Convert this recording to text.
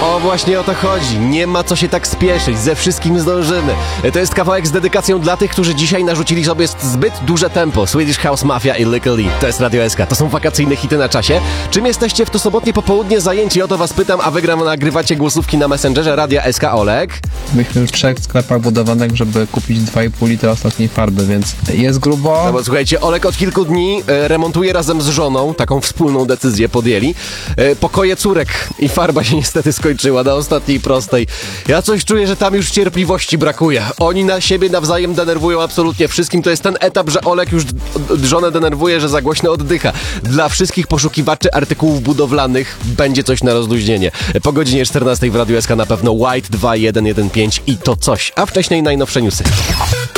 O, właśnie o to chodzi. Nie ma co się tak spieszyć. Ze wszystkim zdążymy. To jest kawałek z dedykacją dla tych, którzy dzisiaj narzucili sobie zbyt duże tempo. Swedish House Mafia i Lykke Li. To jest Radio SK. To są wakacyjne hity na czasie. Czym jesteście w to sobotnie popołudnie zajęci? O to was pytam, a wy nagrywacie głosówki na Messengerze Radia SK. Olek? Byliśmy w 3 sklepach budowanych, żeby kupić 2,5 litra ostatniej farby, więc jest grubo. No bo słuchajcie, Olek od kilku dni remontuje razem z żoną, taką wspólną decyzję podjęli, pokoje córek i farba się niestety skończyła na ostatniej prostej. Ja coś czuję, że tam już cierpliwości brakuje. Oni na siebie nawzajem denerwują absolutnie wszystkim. To jest ten etap, że Olek już żonę denerwuje, że za głośno oddycha. Dla wszystkich poszukiwaczy artykułów budowlanych będzie coś na rozluźnienie. Po godzinie 14 w Radiu SK na pewno White 2115 i to coś. A wcześniej najnowsze newsy.